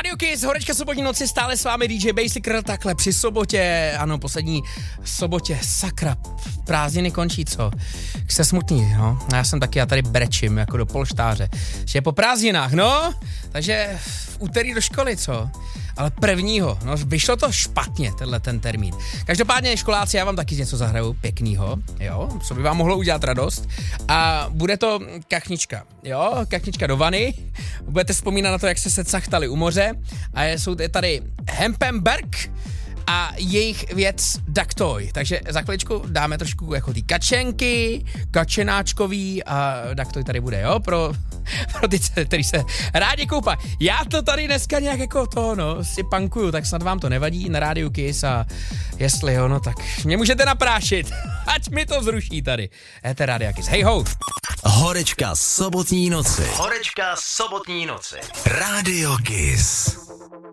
Radio Kiss, horečka sobotní noci, stále s vámi DJ Basicr, takhle při sobotě, ano, poslední sobotě, sakra, prázdniny končí, co? Jste smutný, no, já jsem taky, já tady brečím, jako do polštáře, že je po prázdninách, no, takže v úterý do školy, co? Ale prvního, no vyšlo to špatně, tenhle ten termín. Každopádně školáci, já vám taky něco zahraju pěknýho, jo, co by vám mohlo udělat radost. A bude to kachnička, jo, kachnička do vany. Budete vzpomínat na to, jak se cachtali u moře. A jsou tady Hempenberg a jejich věc Duck Toy. Takže za chviličku dáme trošku jako ty kačenky, kačenáčkový a Duck Toy tady bude, jo, pro ty, který se rádi koupají. Já to tady dneska nějak jako to, no, si punkuju, tak snad vám to nevadí na rádiu Kiss a jestli jo, no tak mě můžete naprášit, ať mi to zruší tady. To rádio Kiss, hej ho! Horečka sobotní noci. Horečka sobotní noci. Rádio Kiss.